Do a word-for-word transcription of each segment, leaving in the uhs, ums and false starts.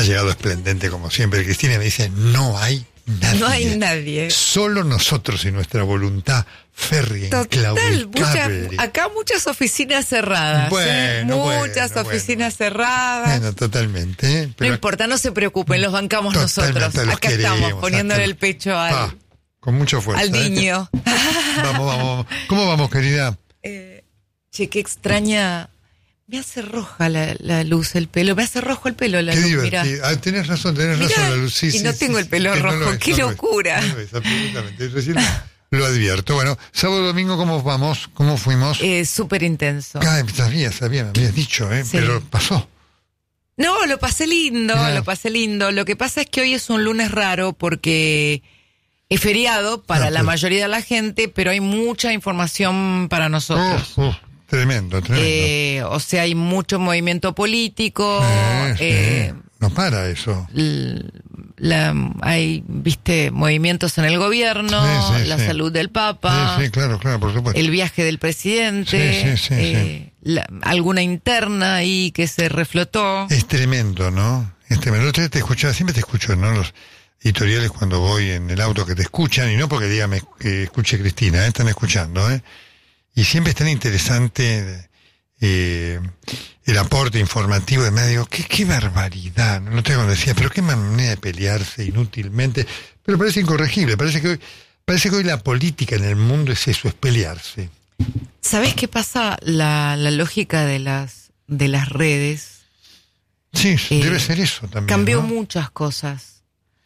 llegado esplendente como siempre. Cristina me dice, no hay nadie. No hay nadie. Solo nosotros y nuestra voluntad férrea, Total, mucha, inclaudicable. acá muchas oficinas cerradas. Bueno, ¿eh? Muchas bueno, oficinas bueno. cerradas. Bueno, totalmente. ¿eh? Pero no importa, no se preocupen, los bancamos totalmente, nosotros. los Acá queremos, estamos, poniéndole hasta- el pecho al, Ah, con mucha fuerza. al ¿eh? niño. Vamos, vamos, vamos. ¿Cómo vamos, querida? Eh, che, qué extraña. Me hace roja la, la luz el pelo. Me hace rojo el pelo la Qué luz, divertido. mirá. Ah, tenés razón, tenés Mirá, razón, la luz. Sí, y sí, no sí, tengo sí, el pelo que no lo rojo. ves, Qué no lo ves, locura. no lo ves, absolutamente. Recién lo advierto. Bueno, sábado domingo, ¿cómo vamos? ¿Cómo fuimos? Eh, Súper intenso. Ah, sabía, sabía, me habías dicho, ¿eh? Sí. Pero pasó. No, lo pasé lindo, Mirá. lo pasé lindo. Lo que pasa es que hoy es un lunes raro porque es feriado para Ah, la pues. mayoría de la gente, pero hay mucha información para nosotros. Uf, uf, tremendo, tremendo. Eh, o sea, hay mucho movimiento político. Eh, sí. eh, No para eso. l- la, hay, viste, movimientos en el gobierno, Sí, sí, la sí. salud del Papa, Sí, sí, claro, claro, por supuesto. el viaje del presidente, Sí, sí, sí, eh, la- alguna interna ahí que se reflotó. Es tremendo, ¿no? Es tremendo. El otro día te escuchaba, siempre te escucho, ¿no? Los editoriales cuando voy en el auto que te escuchan, y no porque dígame que escuche Cristina, ¿eh? Están escuchando, ¿eh? Y siempre es tan interesante eh, el aporte informativo de medio. Qué, qué barbaridad, ¿no? No te cuando decía, pero qué manera de pelearse inútilmente. Pero parece incorregible, parece que hoy, parece que hoy la política en el mundo es eso, es pelearse. ¿Sabés qué pasa? La, la lógica de las, de las redes Sí, Eh, debe ser eso también. cambió ¿no? muchas cosas.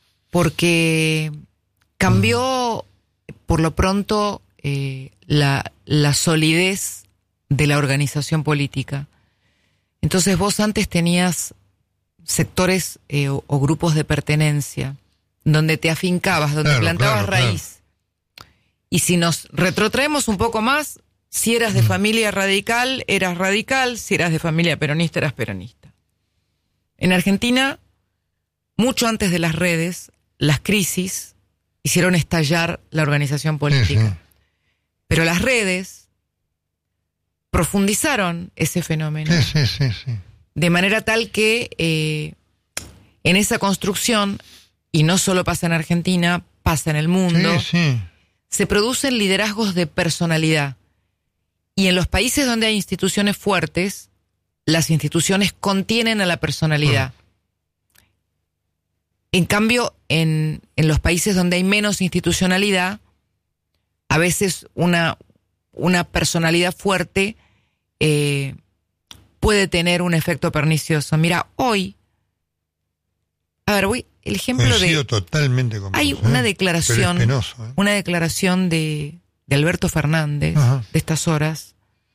Porque cambió, por lo pronto, eh, la, la solidez de la organización política. Entonces vos antes tenías sectores eh, o, o grupos de pertenencia donde te afincabas, donde Claro, plantabas claro, raíz. Y si nos retrotraemos un poco más, si eras de familia radical, eras radical, si eras de familia peronista, eras peronista. En Argentina, mucho antes de las redes, las crisis hicieron estallar la organización política. Sí, sí. Pero las redes profundizaron ese fenómeno. Sí, sí, sí, sí. De manera tal que eh, en esa construcción, y no solo pasa en Argentina, pasa en el mundo, Sí, sí. se producen liderazgos de personalidad. Y en los países donde hay instituciones fuertes, las instituciones contienen a la personalidad. En cambio, en, en los países donde hay menos institucionalidad, a veces una, una personalidad fuerte eh, puede tener un efecto pernicioso. Mira, hoy, a ver, voy, el ejemplo Coincido de... totalmente con Hay vos, una ¿eh? declaración, Pero es penoso, ¿eh? una declaración de, de Alberto Fernández, Ajá. de estas horas,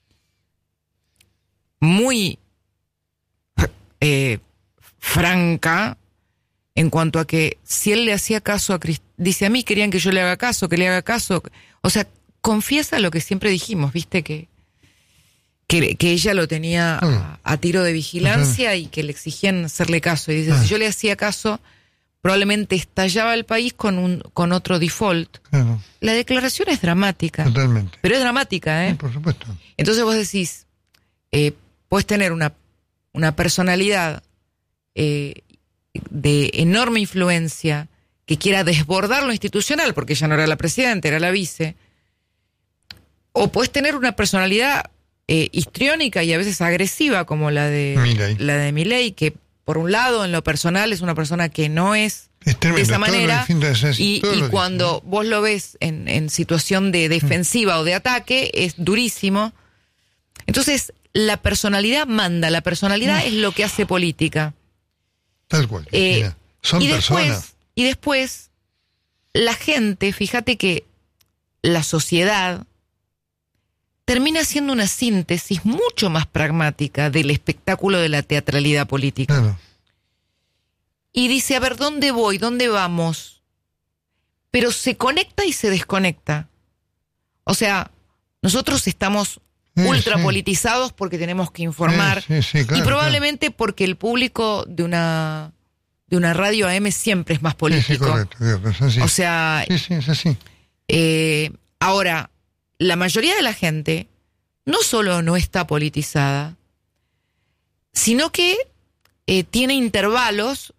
muy eh, franca, en cuanto a que si él le hacía caso a Cristina, dice, a mí querían que yo le haga caso, que le haga caso, o sea, confiesa lo que siempre dijimos, viste, que que, que ella lo tenía a, a tiro de vigilancia uh-huh. y que le exigían hacerle caso, y dice, uh-huh. si yo le hacía caso, probablemente estallaba el país con un con otro default. Claro. La declaración es dramática. Totalmente. Pero es dramática, ¿eh? Sí, por supuesto. Entonces vos decís, eh, puedes tener una, una personalidad eh, de enorme influencia que quiera desbordar lo institucional, porque ella no era la presidenta, era la vice, o puedes tener una personalidad eh, histriónica y a veces agresiva como la de Milei. la de Milei, que por un lado en lo personal es una persona que no es, es tremendo, de esa manera, de esas, y, y cuando dice. Vos lo ves en, en situación de defensiva mm. o de ataque, es durísimo. Entonces, la personalidad manda, la personalidad mm. es lo que hace política. Tal cual. Eh, Son y personas. Después, y después, la gente, fíjate que la sociedad termina siendo una síntesis mucho más pragmática del espectáculo de la teatralidad política. Claro. Y dice, a ver, ¿dónde voy? ¿Dónde vamos? Pero se conecta y se desconecta. O sea, nosotros estamos sí, ultra sí. politizados porque tenemos que informar. Sí, sí, sí, claro, y probablemente claro. porque el público de una de una radio A M siempre es más político. Sí, sí, correcto. Es así. O sea, sí, sí, es así. Eh, ahora, la mayoría de la gente no solo no está politizada, sino que eh, tiene intervalos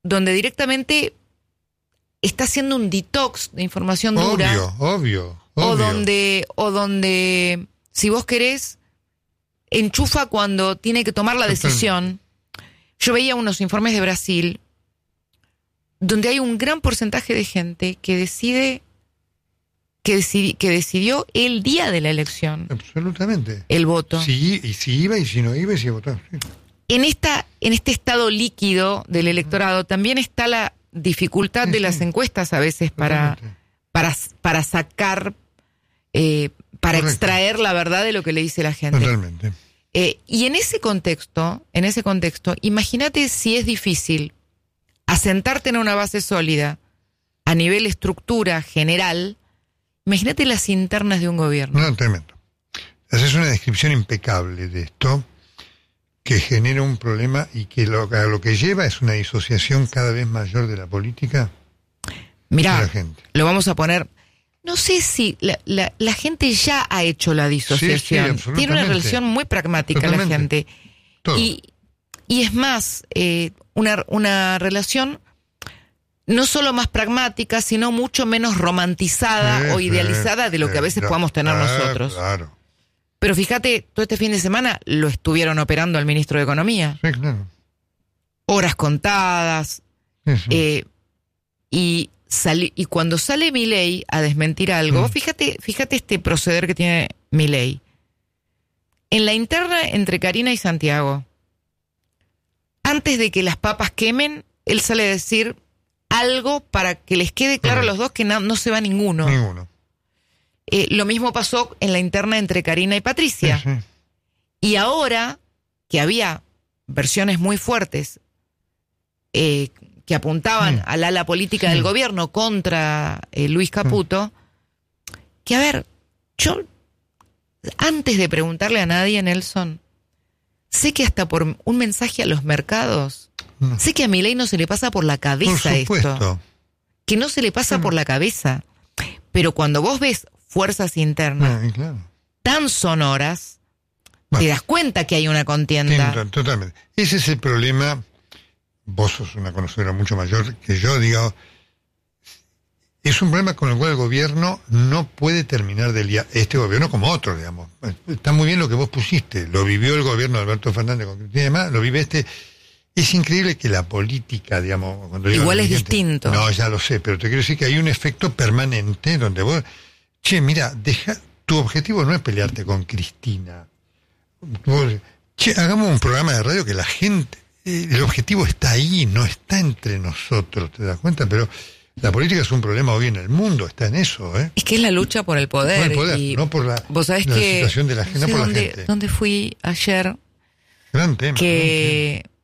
donde directamente está haciendo un detox de información dura. Obvio, obvio, obvio. O donde, o donde, si vos querés, enchufa cuando tiene que tomar la decisión. Yo veía unos informes de Brasil donde hay un gran porcentaje de gente que decide, que, decidi, que decidió el día de la elección. Absolutamente. El voto. Sí, y si iba y si no iba y si votaba. Sí. En esta, en este estado líquido del electorado también está la dificultad sí, de las sí. encuestas a veces para, para, para sacar, eh, para Correcto. extraer la verdad de lo que le dice la gente. Totalmente. Eh, y en ese contexto, en ese contexto, imagínate si es difícil asentarte en una base sólida a nivel estructura general. Imagínate las internas de un gobierno. No, tremendo. Haces una descripción impecable de esto, que genera un problema y que lo, a lo que lleva es una disociación cada vez mayor de la política. Mirá, de la gente. Lo vamos a poner. No sé si la, la, la gente ya ha hecho la disociación. Sí, sí, tiene una relación muy pragmática Totalmente. la gente. Todo. Y, y es más, eh, una, una relación no solo más pragmática, sino mucho menos romantizada sí, o idealizada sí, de lo que a veces sí, podamos tener claro, nosotros. Claro. Pero fíjate, todo este fin de semana lo estuvieron operando al ministro de Economía. Sí, claro. Horas contadas. Sí, sí. Eh, y, sali- y cuando sale Milei a desmentir algo, mm. fíjate, fíjate este proceder que tiene Milei. En la interna entre Karina y Santiago, antes de que las papas quemen, él sale a decir algo para que les quede claro Correcto. a los dos que no, no se va ninguno. Ninguno. Eh, lo mismo pasó en la interna entre Karina y Patricia. Sí, sí. Y ahora que había versiones muy fuertes eh, que apuntaban sí. al ala política sí. del gobierno contra eh, Luis Caputo, sí. que a ver, yo antes de preguntarle a nadie, Nelson, sé que hasta por un mensaje a los mercados, no. sé que a Milei no se le pasa por la cabeza por esto. Que no se le pasa sí. por la cabeza. Pero cuando vos ves fuerzas internas ah, claro. tan sonoras, bueno, te das cuenta que hay una contienda. Sí, totalmente. Ese es el problema. Vos sos una conocedora mucho mayor que yo, digo, es un problema con el cual el gobierno no puede terminar de liar. Este gobierno como otro, digamos. Está muy bien lo que vos pusiste. Lo vivió el gobierno de Alberto Fernández con Cristina y demás, lo vive este. Es increíble que la política, digamos... Cuando Igual es gente, distinto. No, ya lo sé, pero te quiero decir que hay un efecto permanente donde vos... Che, mira, deja, tu objetivo no es pelearte con Cristina. Vos, che, hagamos un programa de radio que la gente... Eh, el objetivo está ahí, no está entre nosotros, ¿te das cuenta? Pero la política es un problema hoy en el mundo, está en eso, ¿eh? Es que es la lucha por el poder. Por el poder, y no por la, vos sabés la que, situación de la gente, no, no por dónde, la gente. ¿Dónde fui ayer? Gran tema. Que... Gran tema.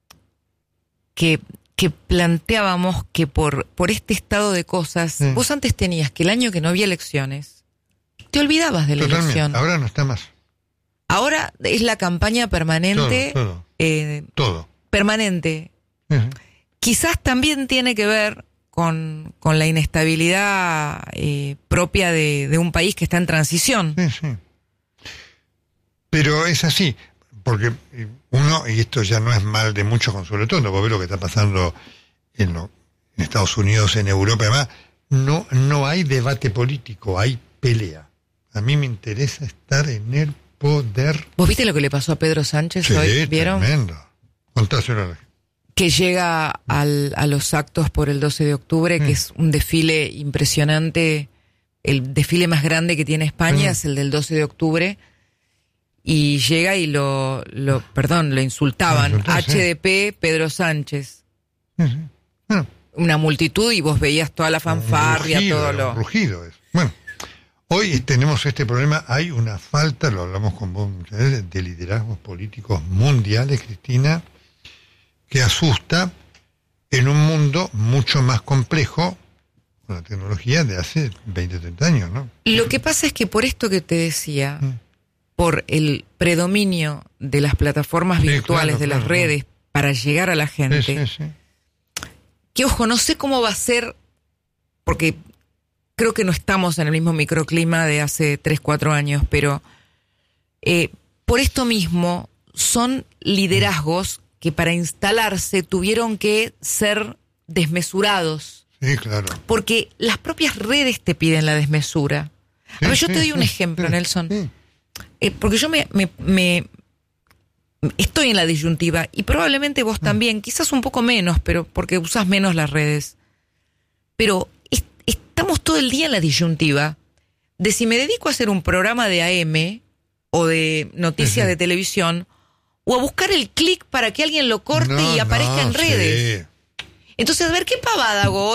que que planteábamos que por, por este estado de cosas, sí. vos antes tenías que el año que no había elecciones, te olvidabas de la Totalmente. elección. Ahora no está más. Ahora es la campaña permanente. Todo, todo. Eh, todo. Permanente. Uh-huh. Quizás también tiene que ver con, con la inestabilidad eh, propia de, de un país que está en transición. Sí, sí. Pero es así. Porque uno, y esto ya no es mal de muchos consuelo todo, vos ves lo que está pasando en, lo, en Estados Unidos, en Europa, además, no, no hay debate político, hay pelea. A mí me interesa estar en el poder. ¿Vos viste lo que le pasó a Pedro Sánchez sí, hoy? ¿Vieron? Tremendo. Contáselo a la gente. Que llega al, a los actos por el doce de octubre, sí. que es un desfile impresionante, el desfile más grande que tiene España, sí. es el del doce de octubre. Y llega y lo, lo perdón, lo insultaban. Insultar, H D P, sí. Pedro Sánchez. Sí, sí. Bueno, una multitud y vos veías toda la fanfarria, rugido, todo lo... rugido es. Bueno, hoy tenemos este problema, hay una falta, lo hablamos con vos muchas veces, de liderazgos políticos mundiales, Cristina, que asusta en un mundo mucho más complejo con la tecnología de hace veinte, treinta años, ¿no? Lo que pasa es que por esto que te decía... Mm. por el predominio de las plataformas sí, virtuales, claro, de las claro, redes, claro. para llegar a la gente, sí, sí, sí. que ojo, no sé cómo va a ser, porque creo que no estamos en el mismo microclima de hace tres, cuatro años, pero eh, por esto mismo son liderazgos que para instalarse tuvieron que ser desmesurados. Sí, claro. Porque las propias redes te piden la desmesura. Sí, a ver, yo sí, te doy sí, un ejemplo, sí, Nelson. sí. Eh, porque yo me, me, me estoy en la disyuntiva, y probablemente vos también, quizás un poco menos, pero porque usás menos las redes. Pero es, estamos todo el día en la disyuntiva de si me dedico a hacer un programa de A M o de noticias Ujú. de televisión, o a buscar el clic para que alguien lo corte No, y aparezca no, en redes. sí. Entonces, a ver, ¿qué pavada hago?